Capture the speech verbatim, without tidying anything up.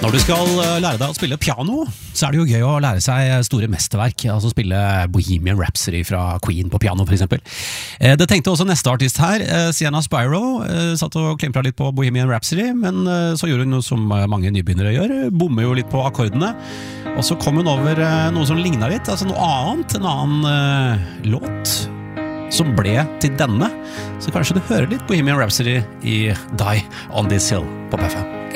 Når du skal lære deg å spille piano, så er det jo gøy å lære seg store mesterverk, altså spille Bohemian Rhapsody fra Queen på piano for eksempel. Det tenkte også neste artist her, Sienna Spyro, satt og klimpret litt på Bohemian Rhapsody, men så gjorde hun noe som mange nybegynnere gjør, bommer jo litt på akkordene, og så kom hun over noe som lignet litt, altså noe annet, en annen uh, låt, som ble til denne. Så kanskje du hører litt Bohemian Rhapsody i Die on This Hill på P F M.